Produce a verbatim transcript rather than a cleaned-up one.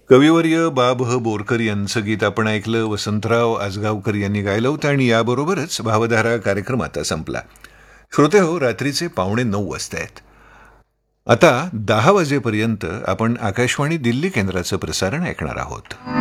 कविवर्य बाब ह बोरकर यांचं गीत आपण ऐकलं. वसंतराव आजगावकर यांनी गायलं होतं आणि याबरोबरच भावधारा कार्यक्रम आता संपला. श्रोते हो, रात्रीचे पावणे नऊ वाजता आहेत. आता दहा वाजेपर्यंत आपण आकाशवाणी दिल्ली केंद्राचं प्रसारण ऐकणार आहोत.